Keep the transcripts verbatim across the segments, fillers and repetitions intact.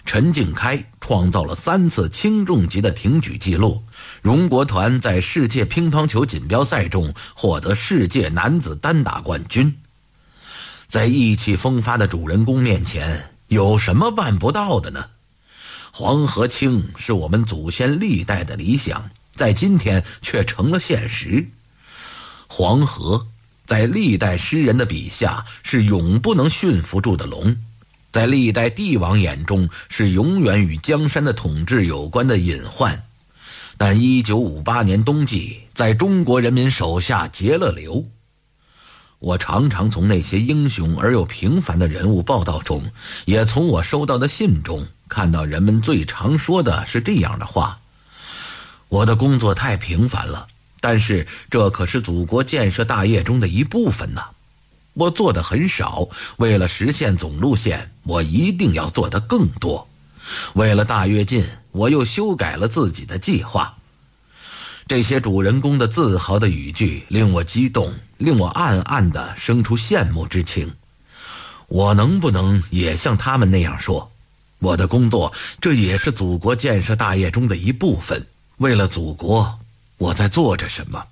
陈敬开创造了三次轻重级的挺举纪录，荣国团在世界乒乓球锦标赛中获得世界男子单打冠军。在意气风发的主人公面前，有什么办不到的呢？黄河清是我们祖先历代的理想，在今天却成了现实。黄河在历代诗人的笔下是永不能驯服住的龙，在历代帝王眼中是永远与江山的统治有关的隐患。但一九五八年冬季，在中国人民手下结了流。我常常从那些英雄而又平凡的人物报道中，也从我收到的信中，看到人们最常说的是这样的话：我的工作太平凡了，但是这可是祖国建设大业中的一部分呐。我做的很少，为了实现总路线，我一定要做得更多。为了大跃进，我又修改了自己的计划。这些主人公的自豪的语句令我激动，令我暗暗地生出羡慕之情。我能不能也像他们那样说，我的工作这也是祖国建设大业中的一部分，为了祖国，我在做着什么？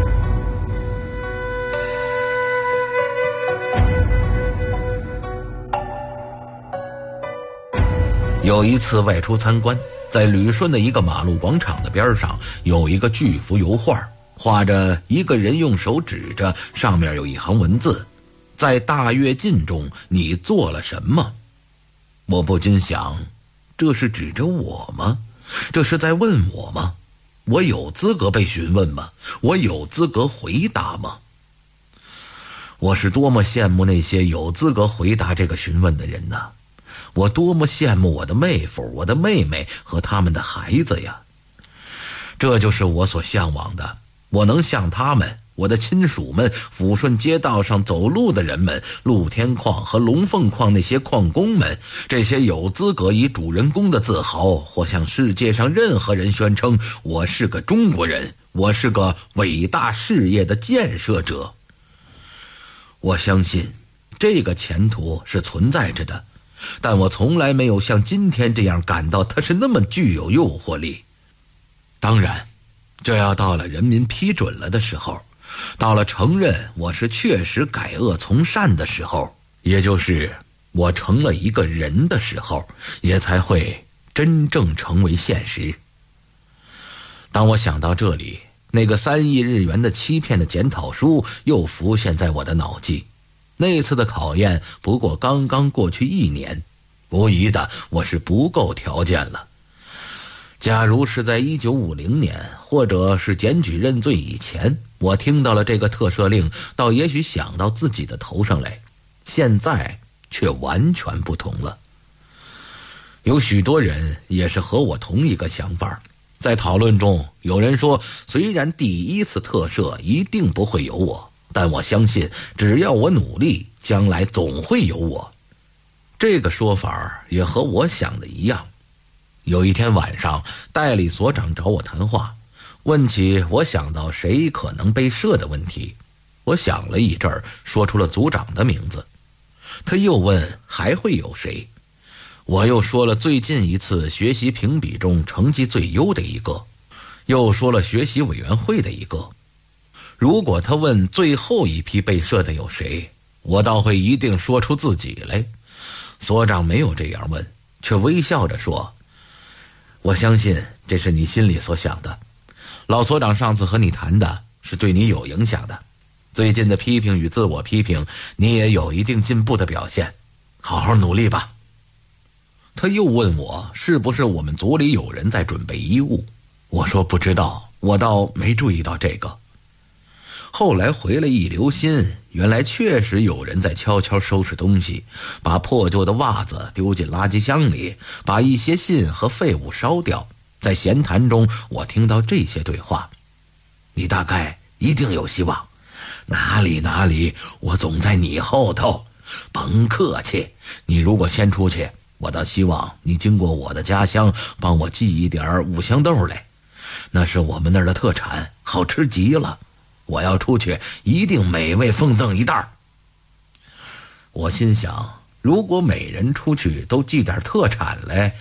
有一次外出参观，在旅顺的一个马路广场的边上，有一个巨幅油画，画着一个人用手指着，上面有一行文字：在大跃进中你做了什么？我不禁想，这是指着我吗？这是在问我吗？我有资格被询问吗？我有资格回答吗？我是多么羡慕那些有资格回答这个询问的人呢！我多么羡慕我的妹夫、我的妹妹和他们的孩子呀！这就是我所向往的，我能像他们，我的亲属们，抚顺街道上走路的人们，陆天矿和龙凤矿那些矿工们，这些有资格以主人公的自豪，或向世界上任何人宣称我是个中国人，我是个伟大事业的建设者。我相信这个前途是存在着的，但我从来没有像今天这样感到它是那么具有诱惑力。当然，这要到了人民批准了的时候，到了承认我是确实改恶从善的时候，也就是我成了一个人的时候，也才会真正成为现实。当我想到这里，那个三亿日元的欺骗的检讨书又浮现在我的脑际。那次的考验不过刚刚过去一年，无疑的我是不够条件了。假如是在一九五零年，或者是检举认罪以前，我听到了这个特赦令，倒也许想到自己的头上来。现在却完全不同了。有许多人也是和我同一个想法。在讨论中，有人说，虽然第一次特赦一定不会有我，但我相信只要我努力，将来总会有我。这个说法也和我想的一样。有一天晚上，代理所长找我谈话，问起我想到谁可能被赦的问题。我想了一阵儿，说出了组长的名字。他又问还会有谁，我又说了最近一次学习评比中成绩最优的一个，又说了学习委员会的一个。如果他问最后一批被赦的有谁，我倒会一定说出自己来。所长没有这样问，却微笑着说，我相信这是你心里所想的。老所长上次和你谈的是对你有影响的，最近的批评与自我批评，你也有一定进步的表现，好好努力吧。他又问我是不是我们组里有人在准备遗物，我说不知道，我倒没注意到这个。后来回来一留心，原来确实有人在悄悄收拾东西，把破旧的袜子丢进垃圾箱里，把一些信和废物烧掉。在闲谈中，我听到这些对话，你大概一定有希望，哪里哪里，我总在你后头，甭客气，你如果先出去，我倒希望你经过我的家乡帮我寄一点五香豆来，那是我们那儿的特产，好吃极了，我要出去一定每位奉赠一袋。我心想，如果每人出去都寄点特产来，